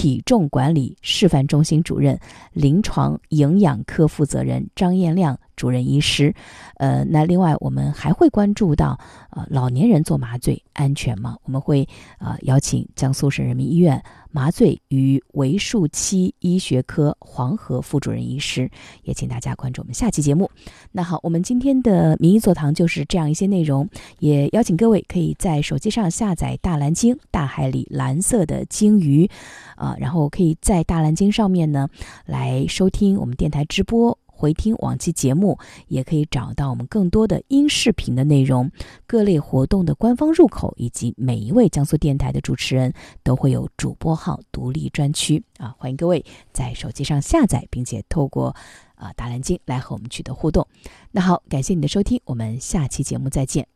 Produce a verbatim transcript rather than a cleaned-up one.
体重管理示范中心主任、临床营养科负责人张彦亮主任医师。呃，那另外我们还会关注到呃老年人做麻醉安全吗？我们会呃邀请江苏省人民医院麻醉与为数期医学科黄河副主任医师，也请大家关注我们下期节目。那好，我们今天的名医座堂就是这样一些内容，也邀请各位可以在手机上下载大蓝鲸，大海里蓝色的鲸鱼啊、呃，然后可以在大蓝鲸上面呢来收听我们电台直播，回听往期节目，也可以找到我们更多的音视频的内容，各类活动的官方入口，以及每一位江苏电台的主持人都会有主播号独立专区啊，欢迎各位在手机上下载，并且透过啊大蓝鲸来和我们取得互动。那好，感谢你的收听，我们下期节目再见。